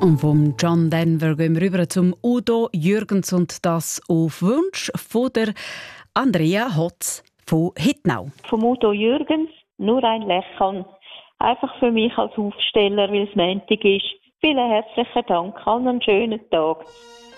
Und vom John Denver gehen wir rüber zum Udo Jürgens und das auf Wunsch von der Andrea Hotz von Hittnau. Vom Udo Jürgens nur ein Lächeln. Einfach für mich als Aufsteller, weil es Montag ist. Vielen herzlichen Dank, einen schönen Tag.